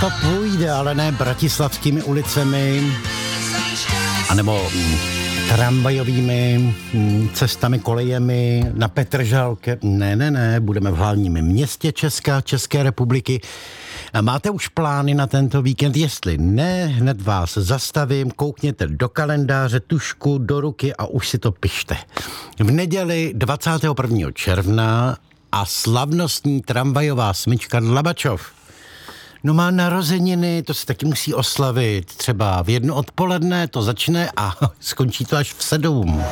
to půjde, ale ne bratislavskými ulicemi, anebo tramvajovými cestami, kolejemi na Petržalke. Ne, budeme v hlavním městě České republiky. Máte už plány na tento víkend? Jestli ne, hned vás zastavím, koukněte do kalendáře, tužku do ruky a už si to pište. V neděli 21. června a slavnostní tramvajová smyčka Dlabačov. No má narozeniny, to se taky musí oslavit. Třeba v 1 odpoledne to začne a skončí to až v 7.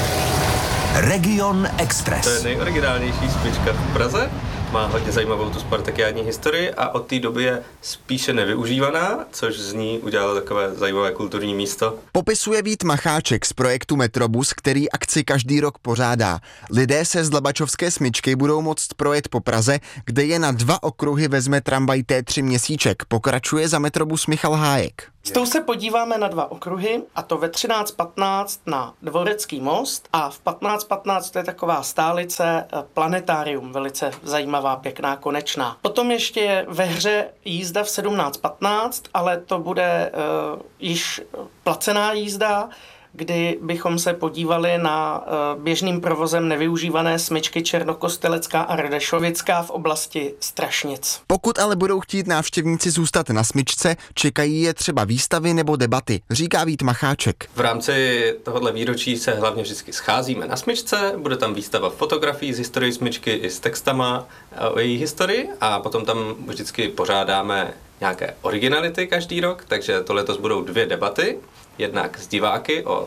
Region Express. To je nejoriginálnější smyčka v Praze. Má hodně zajímavou tu spartakiádní historii a od té doby je spíše nevyužívaná, což z ní udělalo takové zajímavé kulturní místo. Popisuje Vít Macháček z projektu Metrobus, který akci každý rok pořádá. Lidé se z dlabačovské smyčky budou moct projet po Praze, kde je na 2 okruhy vezme tramvaj T3 Měsíček. Pokračuje za Metrobus Michal Hájek. S tou se podíváme na 2 okruhy, a to ve 13:15 na Dvorecký most a v 15:15 to je taková stálice Planetárium, velice zajímavá, pěkná, konečná. Potom ještě je ve hře jízda v 17:15, ale to bude již placená jízda, kdy bychom se podívali na běžným provozem nevyužívané smyčky Černokostelecká a Radešovická v oblasti Strašnic. Pokud ale budou chtít návštěvníci zůstat na smyčce, čekají je třeba výstavy nebo debaty, říká Vít Macháček. V rámci tohohle výročí se hlavně vždycky scházíme na smyčce, bude tam výstava fotografií z historií smyčky i s textama o její historii a potom tam vždycky pořádáme nějaké originality každý rok, takže to letos budou 2 debaty. Jednak s diváky od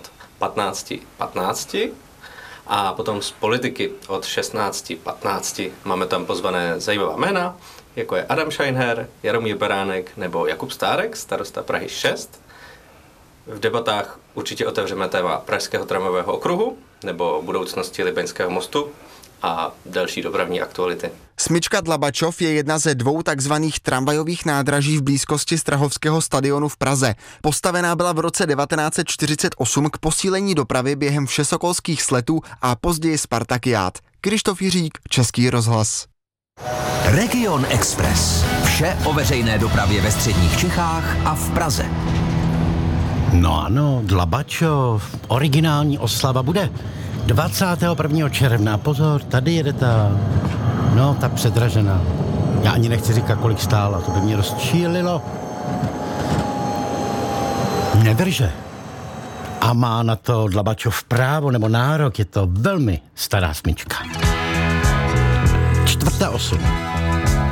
15:15 a potom z politiky od 16:15. Máme tam pozvané zajímavá jména, jako je Adam Scheinher, Jaromír Beránek nebo Jakub Stárek, starosta Prahy 6. V debatách určitě otevřeme téma Pražského tramvajového okruhu nebo budoucnosti Libeňského mostu a další dopravní aktuality. Smyčka Dlabačov je jedna ze 2 takzvaných tramvajových nádraží v blízkosti Strahovského stadionu v Praze. Postavená byla v roce 1948 k posílení dopravy během všesokolských sletů a později Spartakiád. Krištof Jiřík, Český rozhlas. Region Express. Vše o veřejné dopravě ve středních Čechách a v Praze. No ano, Dlabačov, originální oslava bude 21. června. Pozor, tady jede ta předražená. Já ani nechci říkat, kolik stála, to by mě rozčílilo. Nedrže. A má na to Dlabačov právo nebo nárok, je to velmi stará smyčka. 4:08.